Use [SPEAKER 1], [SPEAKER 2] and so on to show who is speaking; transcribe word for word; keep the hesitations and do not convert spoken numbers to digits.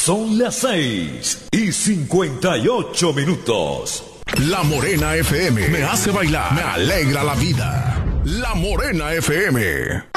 [SPEAKER 1] Son las seis y cincuenta y ocho minutos.
[SPEAKER 2] La Morena F M me hace bailar, me alegra la vida. La Morena F M.